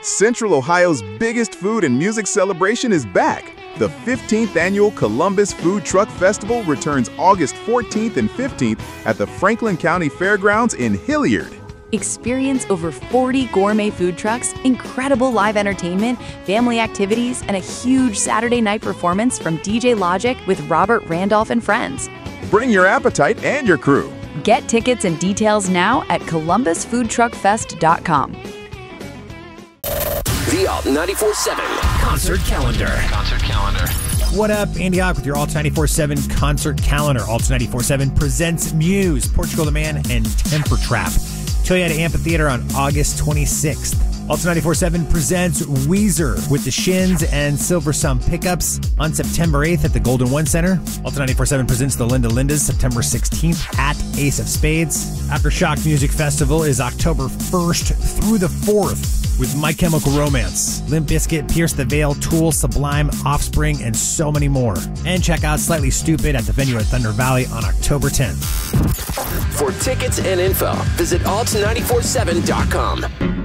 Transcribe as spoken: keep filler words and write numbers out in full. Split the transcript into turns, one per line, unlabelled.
Central Ohio's biggest food and music celebration is back. The fifteenth Annual Columbus Food Truck Festival returns August fourteenth and fifteenth at the Franklin County Fairgrounds in Hilliard.
Experience over forty gourmet food trucks, incredible live entertainment, family activities, and a huge Saturday night performance from D J Logic with Robert Randolph and friends.
Bring your appetite and your crew.
Get tickets and details now at columbus food truck fest dot com.
The Alt ninety-four seven Concert Calendar.
Concert Calendar.
What up? Andy Hawk with your Alt ninety-four seven Concert Calendar. Alt ninety-four seven presents Muse, Portugal the Man, and Temper Trap. Toyota Amphitheater on August twenty-sixth. Alt ninety-four seven presents Weezer with the Shins and Silver Sun Pickups on September eighth at the Golden One Center. Alt ninety-four seven presents the Linda Lindas September sixteenth at Ace of Spades. Aftershock Music Festival is October first through the fourth with My Chemical Romance, Limp Bizkit, Pierce the Veil, Tool, Sublime, Offspring, and so many more. And check out Slightly Stupid at the venue at Thunder Valley on October tenth.
For tickets and info, visit alt nine four seven dot com.